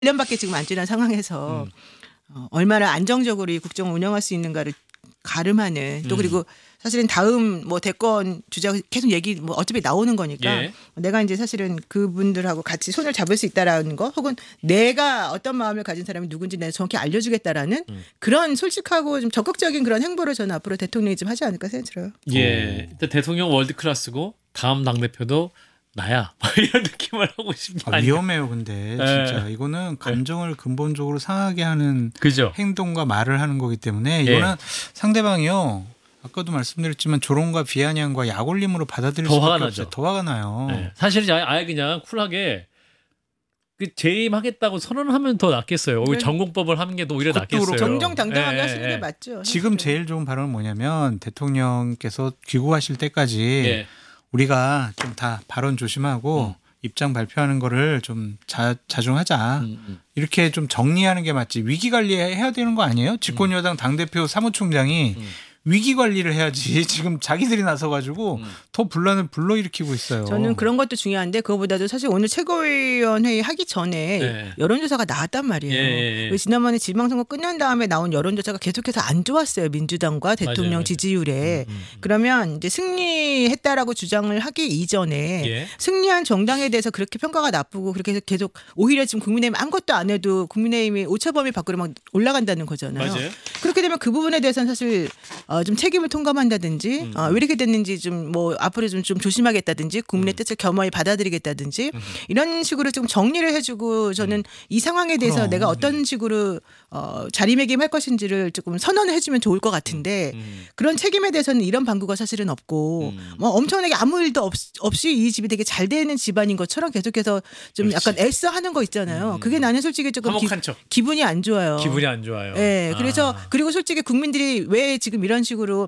1년밖에 지금 안 지난 상황에서 얼마나 안정적으로 이 국정을 운영할 수 있는가를 가름하는 또 그리고 사실은 다음 뭐 대권 주자 계속 얘기 뭐 어차피 나오는 거니까 예. 내가 이제 사실은 그분들하고 같이 손을 잡을 수 있다라는 거 혹은 내가 어떤 마음을 가진 사람이 누군지 내가 정확히 알려주겠다라는 그런 솔직하고 좀 적극적인 그런 행보를 저는 앞으로 대통령이 좀 하지 않을까 생각이 들어요. 예. 일단 대통령 월드 클래스고 다음 당 대표도 나야 이런 느낌을 하고 싶지 않아요. 위험해요. 근데 진짜 이거는 감정을 근본적으로 상하게 하는 그죠? 행동과 말을 하는 거기 때문에 이거는 상대방이요. 아까도 말씀드렸지만 조롱과 비아냥과 약올림으로 받아들일 더 화가 수밖에 나죠. 없어요. 더 화가 나요. 네. 사실 아예 그냥 쿨하게 그 재임하겠다고 선언하면 더 낫겠어요. 오히려 네. 전공법을 하는 게 더 오히려 그것도 낫겠어요. 그렇고. 정정당당하게 예, 하시는 게 예. 맞죠. 지금 사실은. 제일 좋은 발언은 뭐냐면 대통령께서 귀국하실 때까지 예. 우리가 좀 다 발언 조심하고 입장 발표하는 거를 좀 자중하자. 이렇게 좀 정리하는 게 맞지. 위기 관리해야 되는 거 아니에요? 집권여당 당대표 사무총장이 위기 관리를 해야지. 지금 자기들이 나서가지고 더 분란을 불러일으키고 있어요. 저는 그런 것도 중요한데 그거보다도 사실 오늘 최고위원회의 하기 전에 네. 여론조사가 나왔단 말이에요. 예. 지난번에 지방선거 끝난 다음에 나온 여론조사가 계속해서 안 좋았어요. 민주당과 대통령 맞아요. 지지율에. 그러면 이제 승리했다라고 주장을 하기 이전에 예. 승리한 정당에 대해서 그렇게 평가가 나쁘고 그렇게 해서 계속 오히려 지금 국민의힘 아무것도 안 해도 국민의힘이 오차범위 밖으로 막 올라간다는 거잖아요. 맞아요. 그렇게 되면 그 부분에 대해서는 사실 좀 책임을 통감한다든지 왜 이렇게 됐는지 좀 뭐 앞으로 좀 조심하겠다든지 국민의 뜻을 겸허히 받아들이겠다든지 이런 식으로 좀 정리를 해주고 저는 이 상황에 대해서 그럼. 내가 어떤 식으로 자리매김할 것인지를 조금 선언을 해주면 좋을 것 같은데 그런 책임에 대해서는 이런 방구가 사실은 없고 뭐 엄청나게 아무 일도 없이 이 집이 되게 잘 되는 집안인 것처럼 계속해서 좀 그렇지. 약간 애써하는 거 있잖아요. 그게 나는 솔직히 조금 화목한 척. 기분이 안 좋아요. 기분이 안 좋아요. 네, 그래서 아. 그리고 솔직히 국민들이 왜 지금 이런 식으로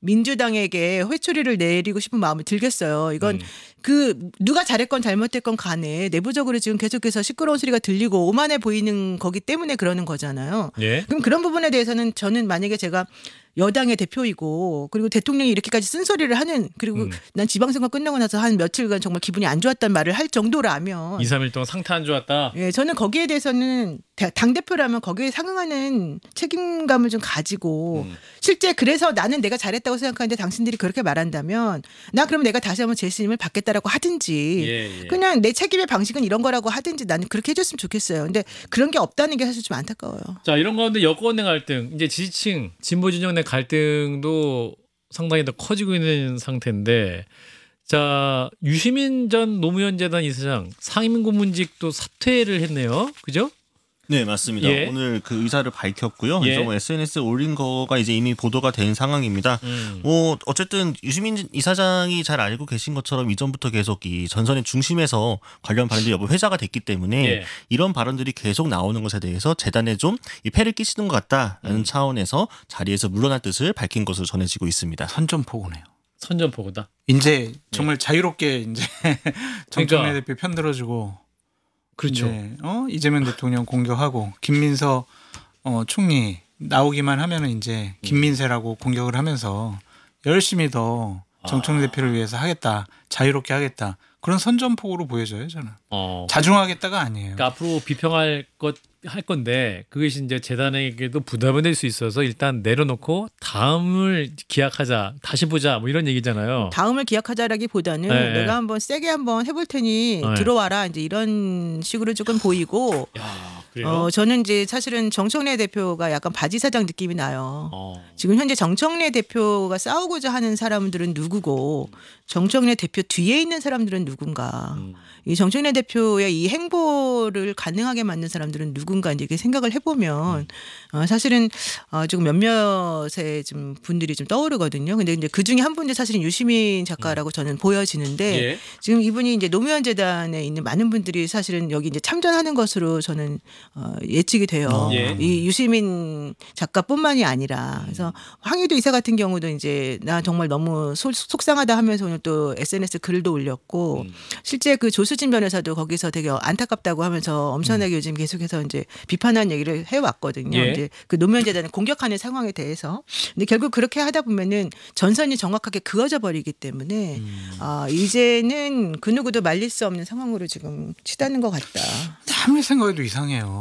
민주당에게 회초리를 내리고 싶은 마음을 들겠어요. 이건 그 누가 잘했건 잘못했건 간에 내부적으로 지금 계속해서 시끄러운 소리가 들리고 오만해 보이는 거기 때문에 그러는 거잖아요. 예. 그럼 그런 부분에 대해서는 저는 만약에 제가 여당의 대표이고 그리고 대통령이 이렇게까지 쓴소리를 하는 그리고 난 지방선거 끝나고 나서 한 며칠간 정말 기분이 안 좋았단 말을 할 정도라면 2, 3일 동안 상태 안 좋았다. 예, 저는 거기에 대해서는 당대표라면 거기에 상응하는 책임감을 좀 가지고 실제 그래서 나는 내가 잘했다고 생각하는데 당신들이 그렇게 말한다면 나 그럼 내가 다시 한번 재심을 받겠다라고 하든지 예. 그냥 내 책임의 방식은 이런 거라고 하든지 나는 그렇게 해줬으면 좋겠어요. 근데 그런 게 없다는 게 사실 좀 안타까워요. 자, 이런 가운데 여권 내 갈등, 이제 지지층, 진보 진영 내 갈등도 상당히 더 커지고 있는 상태인데, 자, 유시민 전 노무현 재단 이사장 상임 고문직도 사퇴를 했네요. 그죠? 네, 맞습니다. 예. 오늘 그 의사를 밝혔고요. 예. 그래서 뭐 SNS에 올린 거가 이제 이미 보도가 된 상황입니다. 뭐 어쨌든 유시민 이사장이 잘 알고 계신 것처럼 이전부터 계속 이 전선의 중심에서 관련 발언들이 여러 회자가 됐기 때문에 예. 이런 발언들이 계속 나오는 것에 대해서 재단에 좀 이 폐를 끼치는 것 같다라는 차원에서 자리에서 물러날 뜻을 밝힌 것으로 전해지고 있습니다. 선전포고네요. 선전포고다. 이제 정말 자유롭게 이제 정청래 그러니까. 대표 편들어주고 그렇죠. 네, 이재명 대통령 공격하고 김민서 총리 나오기만 하면은 이제 김민세라고 공격을 하면서 열심히 더 정청래 대표를 위해서 하겠다, 자유롭게 하겠다 그런 선전포고로 보여져요 저는. 자중하겠다가 아니에요. 그러니까 앞으로 비평할 것 할 건데 그것이 이제 재단에게도 부담이 될 수 있어서 일단 내려놓고 다음을 기약하자, 다시 보자 뭐 이런 얘기잖아요. 다음을 기약하자라기보다는 네. 내가 한번 세게 한번 해볼 테니 네. 들어와라 이제 이런 식으로 조금 보이고 야, 그래요? 저는 이제 사실은 정청래 대표가 약간 바지 사장 느낌이 나요. 지금 현재 정청래 대표가 싸우고자 하는 사람들은 누구고 정청래 대표 뒤에 있는 사람들은 누군가. 이 정청래 대표의 이 행보를 가능하게 만든 사람들은 누군가 이제 이렇게 생각을 해보면 사실은 지금 몇몇의 좀 분들이 좀 떠오르거든요. 근데 이제 그 중에 한 분이 사실은 유시민 작가라고 저는 보여지는데 예. 지금 이분이 이제 노무현 재단에 있는 많은 분들이 사실은 여기 이제 참전하는 것으로 저는 예측이 돼요. 예. 이 유시민 작가뿐만이 아니라 그래서 황희도 이사 같은 경우도 이제 나 정말 너무 속상하다 하면서 오늘 또 SNS 글도 올렸고 실제 그 조수진 변호사도 거기서 되게 안타깝다고 하면서 엄청나게 요즘 계속해서 이제 비판하는 얘기를 해왔거든요. 예. 이제 그 노무현 재단을 공격하는 상황에 대해서. 근데 결국 그렇게 하다 보면은 전선이 정확하게 그어져 버리기 때문에 이제는 그 누구도 말릴 수 없는 상황으로 지금 치닫는 것 같다. 아무리 생각해도 이상해요.